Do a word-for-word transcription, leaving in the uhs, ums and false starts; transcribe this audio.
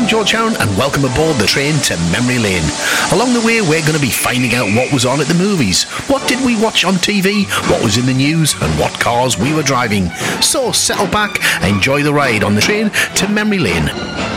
I'm George Harron and welcome aboard the train to Memory Lane. Along the way we're going to be finding out what was on at the movies, what did we watch on T V, what was in the news and what cars we were driving. So settle back, enjoy the ride on the train to Memory Lane.